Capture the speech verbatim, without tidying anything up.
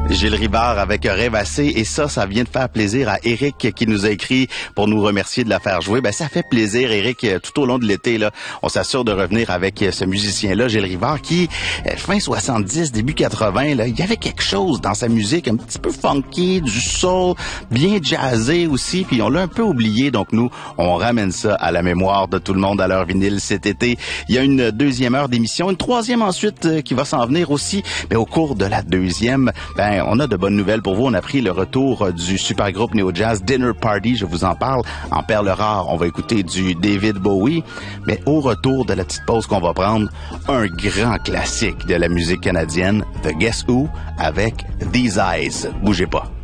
Gilles Rivard avec Rêvasser, et ça, ça vient de faire plaisir à Eric qui nous a écrit pour nous remercier de la faire jouer. Ben, ça fait plaisir, Eric, tout au long de l'été, là. On s'assure de revenir avec ce musicien-là, Gilles Rivard, qui, fin soixante-dix, début quatre-vingts, là, il y avait quelque chose dans sa musique, un petit peu funky, du soul, bien jazzé aussi, puis on l'a un peu oublié, donc nous, on ramène ça à la mémoire de tout le monde à leur vinyle cet été. Il y a une deuxième heure d'émission, une troisième ensuite euh, qui va s'en venir aussi, mais au cours de la deuxième, ben, on a de bonnes nouvelles pour vous. On a pris le retour du super groupe néo-jazz Dinner Party, je vous en parle. En perles rares, on va écouter du David Bowie. Mais au retour de la petite pause qu'on va prendre, un grand classique de la musique canadienne, The Guess Who, avec These Eyes. Bougez pas.